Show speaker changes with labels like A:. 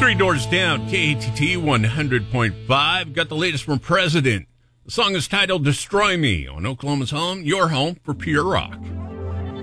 A: Three Doors Down, KATT 100.5. Got the latest from President. The song is titled Destroy Me on Oklahoma's home, your home for pure rock.